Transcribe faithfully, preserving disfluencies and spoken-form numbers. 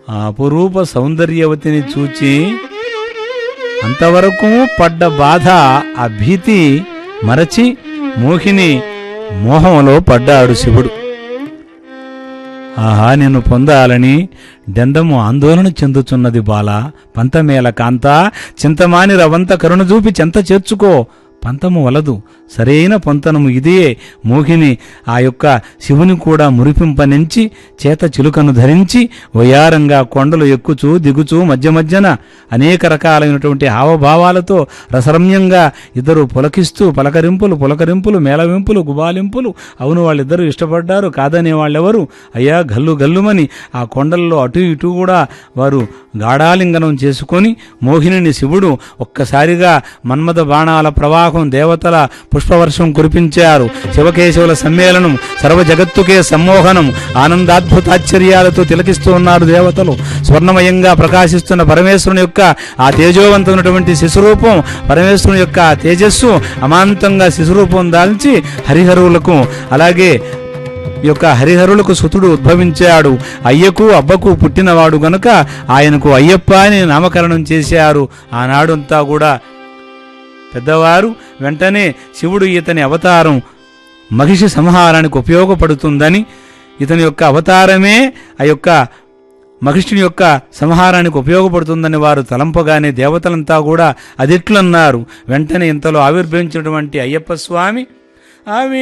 ఆ అపురూప సౌందర్యవతిని చూచి అంతవరకు పడ్డ బాధ, ఆ భీతి మరచి మోహిని మోహంలో పడ్డాడు శివుడు. ఆహా, నిన్ను పొందాలని దెందము ఆందోళన చెందుచున్నది బాల. పంతమేల కాంత చింతమాని రవంత కరుణ చూపి చెంత చేర్చుకో. పంతము వలదు, సరైన పొంతనము ఇదే. మోహిని ఆ యొక్క శివుని కూడా మురిపింపనించి చేత చిలుకను ధరించి వయారంగా కొండలు ఎక్కుచూ దిగుచూ మధ్య మధ్యన అనేక రకాలైనటువంటి హావభావాలతో రసరమ్యంగా ఇద్దరు పులకిస్తూ పలకరింపులు పులకరింపులు మేళవింపులు గుబాలింపులు. అవును, వాళ్ళిద్దరూ ఇష్టపడ్డారు, కాదనే వాళ్ళెవరు? అయ్యా, గల్లు గల్లుమని ఆ కొండల్లో అటు ఇటు కూడా వారు గాఢాలింగనం చేసుకొని మోహిని శివుడు ఒక్కసారిగా మన్మథ బాణాల ప్రవాహం, దేవతల పుష్పవర్షం కురిపించారు. శివకేశవుల సమ్మేళనం, సర్వ జగత్తుకే సమ్మోహనం, ఆనందాద్భుతాశ్చర్యాలతో తిలకిస్తూ ఉన్నారు దేవతలు. స్వర్ణమయంగా ప్రకాశిస్తున్న పరమేశ్వరుని యొక్క ఆ తేజోవంతమైనటువంటి శిశురూపం, పరమేశ్వరుని యొక్క తేజస్సు అమాంతంగా శిశురూపం దాల్చి హరిహరులకు, అలాగే ఈ యొక్క హరిహరులకు సుతుడు ఉద్భవించాడు. అయ్యకు అబ్బకు పుట్టినవాడు గనుక ఆయనకు అయ్యప్ప అని నామకరణం చేశారు. ఆనాడంతా కూడా పెద్దవారు వెంటనే శివుడు ఇతని అవతారం మహిషి సంహారానికి ఉపయోగపడుతుందని, ఇతని యొక్క అవతారమే ఆ యొక్క మహిషుని యొక్క సంహారానికి ఉపయోగపడుతుందని వారు తలంపగానే దేవతలంతా కూడా అదిట్లన్నారు. వెంటనే ఇంతలో ఆవిర్భవించినటువంటి అయ్యప్ప స్వామి ఆవి